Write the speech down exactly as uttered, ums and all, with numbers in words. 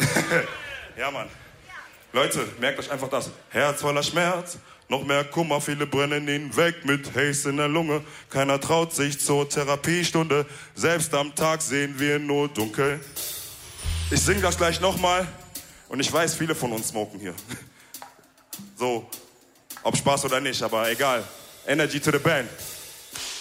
Ja, Mann. Leute, merkt euch einfach das. Herz voller Schmerz, noch mehr Kummer, viele brennen ihn weg mit Haze in der Lunge. Keiner traut sich zur Therapiestunde, selbst am Tag sehen wir nur dunkel. Ich sing das gleich nochmal und ich weiß, viele von uns smoken hier. So, ob Spaß oder nicht, aber egal. Energy to the band.